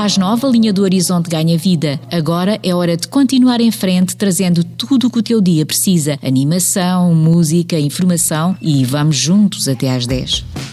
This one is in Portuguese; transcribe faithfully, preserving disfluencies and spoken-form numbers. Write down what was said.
mais nova linha do Horizonte ganha vida. Agora é hora de continuar em frente, trazendo tudo o que o teu dia precisa. Animação, música, informação e vamos juntos até às dez.